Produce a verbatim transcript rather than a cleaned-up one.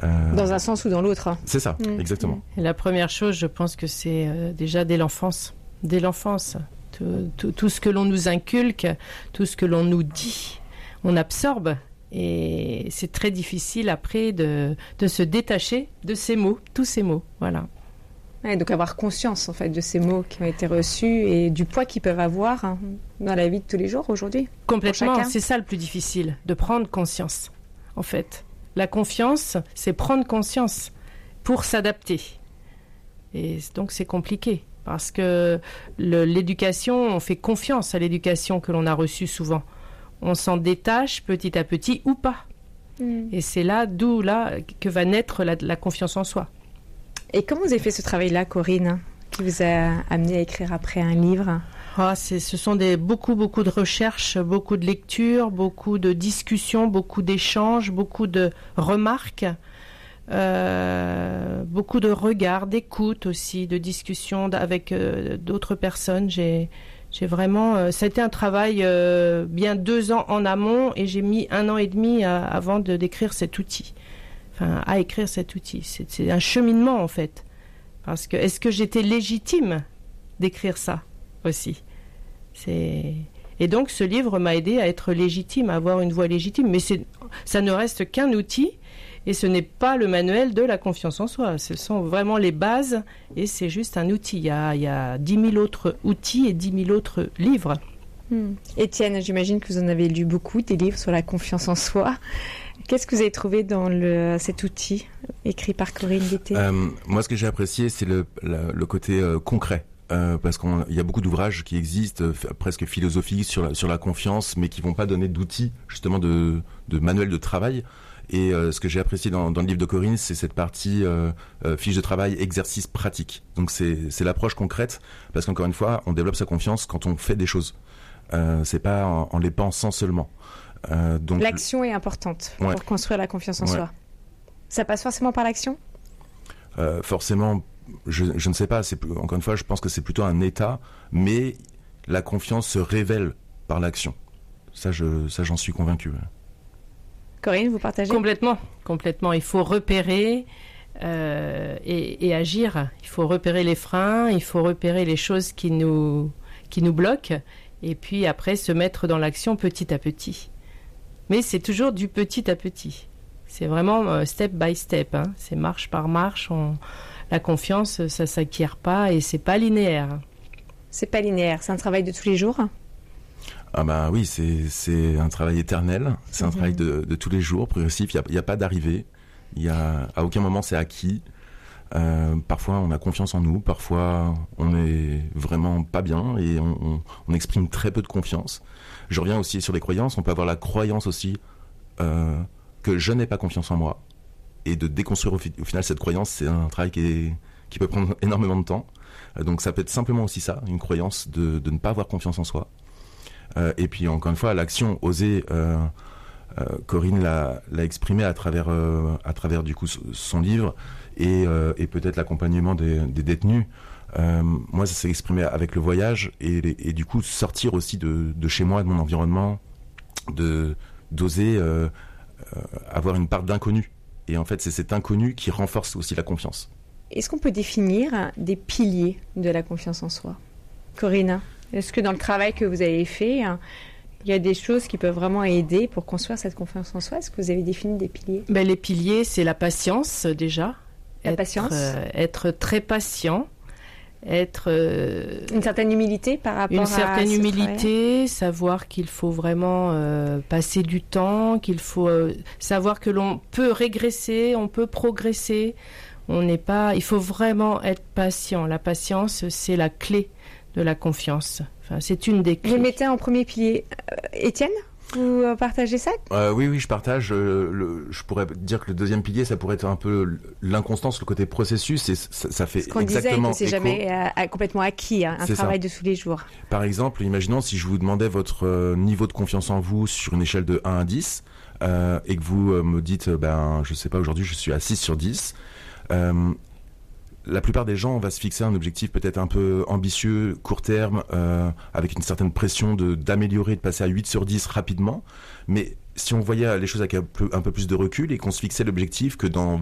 Euh, dans un sens ou dans l'autre. Hein. C'est ça, mmh. exactement. Et la première chose, je pense que c'est euh, déjà dès l'enfance. Dès l'enfance. Tout, tout, tout ce que l'on nous inculque, tout ce que l'on nous dit, on absorbe. Et c'est très difficile après de, de se détacher de ces mots, tous ces mots. Voilà. Ouais, donc avoir conscience en fait de ces mots qui ont été reçus et du poids qu'ils peuvent avoir hein, dans la vie de tous les jours aujourd'hui. Complètement, c'est ça le plus difficile, de prendre conscience en fait. La confiance, c'est prendre conscience pour s'adapter. Et donc c'est compliqué parce que le, l'éducation, on fait confiance à l'éducation que l'on a reçue souvent. On s'en détache petit à petit ou pas. Mmh. Et c'est là, d'où là, que va naître la, la confiance en soi. Et comment vous avez fait ce travail-là, Corinne, qui vous a amené à écrire après un livre ? Ah, c'est, ce sont des, beaucoup, beaucoup de recherches, beaucoup de lectures, beaucoup de discussions, beaucoup d'échanges, beaucoup de remarques, euh, beaucoup de regards, d'écoute aussi, de discussions avec euh, d'autres personnes. J'ai... J'ai vraiment, euh, ça a été un travail euh, bien deux ans en amont et j'ai mis un an et demi à, avant de d'écrire cet outil. Enfin, à écrire cet outil. C'est, c'est un cheminement en fait. Parce que est-ce que j'étais légitime d'écrire ça aussi ? C'est et donc ce livre m'a aidé à être légitime, à avoir une voix légitime. Mais c'est, ça ne reste qu'un outil. Et ce n'est pas le manuel de la confiance en soi. Ce sont vraiment les bases et c'est juste un outil. Il y a, il y a dix mille autres outils et dix mille autres livres. Hum. Étienne, j'imagine que vous en avez lu beaucoup, des livres sur la confiance en soi. Qu'est-ce que vous avez trouvé dans le, cet outil écrit par Corinne Guettet ? euh, Moi, ce que j'ai apprécié, c'est le, le, le côté euh, concret. Euh, parce qu'il y a beaucoup d'ouvrages qui existent, euh, presque philosophiques, sur la, sur la confiance, mais qui ne vont pas donner d'outils, justement, de, de manuel de travail. Et euh, ce que j'ai apprécié dans, dans le livre de Corinne, c'est cette partie euh, euh, fiche de travail, exercice pratique. Donc c'est, c'est l'approche concrète, parce qu'encore une fois, on développe sa confiance quand on fait des choses. Euh, c'est pas en, en les pensant seulement. Euh, donc l'action est importante ouais. pour construire la confiance en ouais. soi. Ça passe forcément par l'action ? euh, Forcément, je, je ne sais pas. C'est, encore une fois, je pense que c'est plutôt un état, mais la confiance se révèle par l'action. Ça, je, ça j'en suis convaincu. Corinne, vous partagez ? Complètement, complètement. Il faut repérer euh, et, et agir. Il faut repérer les freins, il faut repérer les choses qui nous, qui nous bloquent, et puis après se mettre dans l'action petit à petit. Mais c'est toujours du petit à petit. C'est vraiment euh, step by step. Hein. C'est marche par marche. On... La confiance, ça s'acquiert pas et c'est pas linéaire. C'est pas linéaire. C'est un travail de tous les jours ? Ah bah oui, c'est, c'est un travail éternel, c'est un mmh. travail de, de tous les jours, progressif, il n'y a, a pas d'arrivée, il y a, à aucun moment c'est acquis. Euh, parfois on a confiance en nous, parfois on est vraiment pas bien et on, on, on exprime très peu de confiance. Je reviens aussi sur les croyances, on peut avoir la croyance aussi euh, que je n'ai pas confiance en moi et de déconstruire au, fi- au final cette croyance, c'est un travail qui, est, qui peut prendre énormément de temps. Euh, donc ça peut être simplement aussi ça, une croyance de, de ne pas avoir confiance en soi. Euh, et puis encore une fois, l'action osée, euh, euh, Corinne l'a, l'a exprimée à travers, euh, à travers du coup son livre et, euh, et peut-être l'accompagnement des, des détenus. Euh, moi, ça s'est exprimé avec le voyage et, et du coup sortir aussi de, de chez moi, de mon environnement, de d'oser euh, euh, avoir une part d'inconnu. Et en fait, c'est cet inconnu qui renforce aussi la confiance. Est-ce qu'on peut définir des piliers de la confiance en soi, Corinne ? Est-ce que dans le travail que vous avez fait, il y a des choses qui peuvent vraiment aider pour construire cette confiance en soi ? Est-ce que vous avez défini des piliers ? Ben, les piliers, c'est la patience déjà. La être, patience euh, Être très patient. Être... Euh, une certaine humilité par rapport à Une certaine ce humilité, travail. Savoir qu'il faut vraiment euh, passer du temps, qu'il faut euh, savoir que l'on peut régresser, on peut progresser. On n'est pas... Il faut vraiment être patient. La patience, c'est la clé de la confiance. Enfin, c'est une des clés. Vous le mettez en premier pilier. Euh, Étienne, vous partagez ça ? euh, Oui, oui, je partage. Euh, le, je pourrais dire que le deuxième pilier, ça pourrait être un peu l'inconstance, le côté processus. Et ça, ça fait Ce qu'on exactement disait, que c'est écho. jamais euh, complètement acquis, hein, un c'est travail ça. de tous les jours. Par exemple, imaginons si je vous demandais votre euh, niveau de confiance en vous sur une échelle de un à dix euh, et que vous euh, me dites, ben, je sais pas, aujourd'hui, je suis à six sur dix. Euh, La plupart des gens, on va se fixer un objectif peut-être un peu ambitieux, court terme, euh, avec une certaine pression de, d'améliorer, de passer à huit sur dix rapidement. Mais si on voyait les choses avec un peu, un peu plus de recul et qu'on se fixait l'objectif que dans